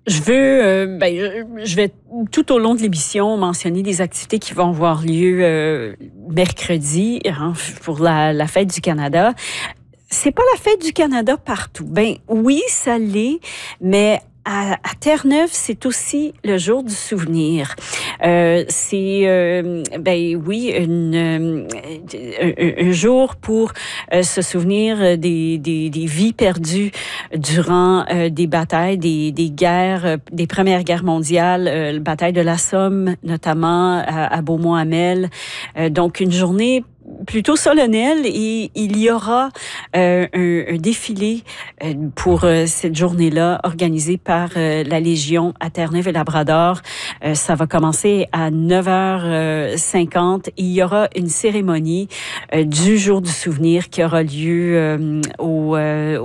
Je veux, je vais tout au long de l'émission mentionner des activités qui vont avoir lieu mercredi pour la fête du Canada. C'est pas la fête du Canada partout. Ben oui, ça l'est, mais à Terre-Neuve, c'est aussi le jour du souvenir. C'est, un jour pour se souvenir des vies perdues durant des batailles, des guerres, des premières guerres mondiales, la bataille de la Somme, notamment à Beaumont-Hamel. Donc, une journée plutôt solennel, et il y aura un défilé pour cette journée-là organisé par la Légion à Terre-Neuve et Labrador. Ça va commencer à 9h50. Il y aura une cérémonie du jour du souvenir qui aura lieu au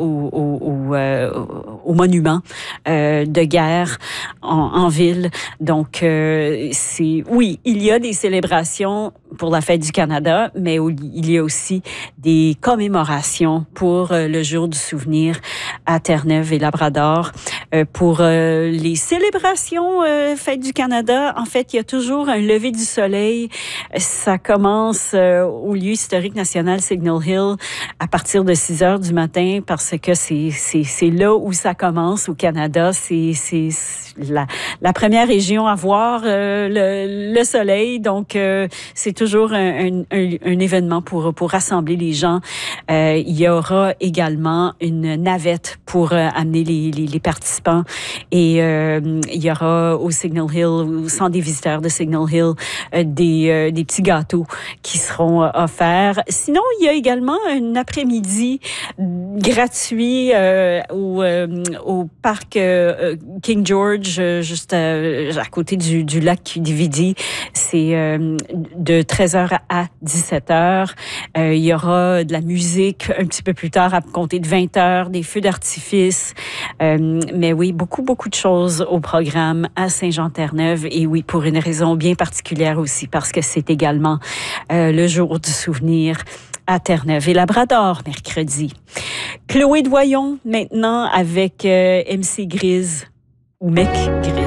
monument de guerre en ville. Donc, oui, il y a des célébrations pour la fête du Canada, mais il y a aussi des commémorations pour le jour du souvenir à Terre-Neuve et Labrador. Pour les célébrations fête du Canada, en fait, il y a toujours un lever du soleil. Ça commence au lieu historique national Signal Hill à partir de 6h du matin, parce que c'est là où ça commence au Canada. C'est la première région à voir le soleil. Donc, c'est toujours un événement pour rassembler les gens. Il y aura également une navette pour amener les participants. Et il y aura au Signal Hill, au centre des visiteurs de Signal Hill, des petits gâteaux qui seront offerts. Sinon, il y a également un après-midi gratuit au parc King George, juste à côté du lac Quidi. C'est de 13h à 17h. Il y aura de la musique un petit peu plus tard, à compter de 20h, des feux d'artifice. Mais oui, beaucoup de choses au programme à Saint-Jean-Terre-Neuve. Et oui, pour une raison bien particulière aussi, parce que c'est également le jour du souvenir à Terre-Neuve et Labrador, mercredi. Chloé Doyon, maintenant, avec MC Grise, ou Mec Grise.